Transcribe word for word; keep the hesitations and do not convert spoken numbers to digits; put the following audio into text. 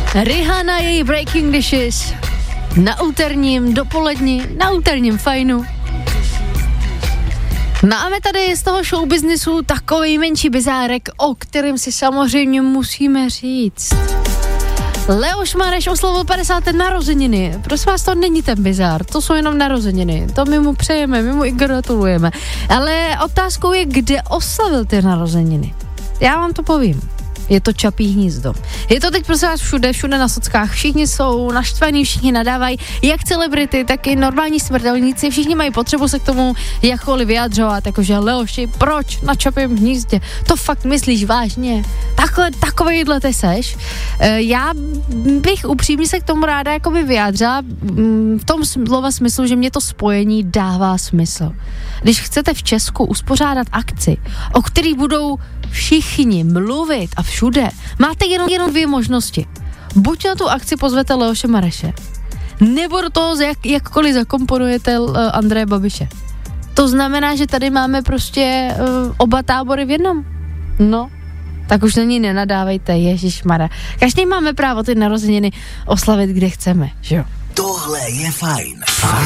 Rihanna, její Breaking Dishes. Na úterním dopoledni, na úterním fajnu. Máme tady z toho showbiznisu takový menší bizárek, o kterém si samozřejmě musíme říct. Leoš Mareš oslavil padesáté narozeniny. Prosím vás, to není ten bizár, to jsou jenom narozeniny. To my mu přejeme, my mu i gratulujeme. Ale otázkou je, kde oslavil ty narozeniny. Já vám to povím. Je to Čapí hnízdo. Je to teď prosím vás všude, všude na sockách. Všichni jsou naštvaní, všichni nadávají, jak celebrity, tak i normální smrtelníci. Všichni mají potřebu se k tomu jakkoliv vyjadřovat, jakože Leoši, proč na Čapím hnízdě? To fakt myslíš vážně? Takhle, takovejhle ty seš. E, já bych upřímně se k tomu ráda jakoby vyjádřila v tom slova smyslu, že mě to spojení dává smysl. Když chcete v Česku uspořádat akci, o který budou všichni mluvit a všude, máte jenom, jenom dvě možnosti. Buď na tu akci pozvete Leoše Mareše, nebo do toho jak, jakkoliv zakomponujete uh, Andreje Babiše. To znamená, že tady máme prostě uh, oba tábory v jednom. No, tak už na ní nenadávejte, ježišmarja. Každý máme právo ty narozeniny oslavit, kde chceme, že jo? Tohle je fajn. Fajn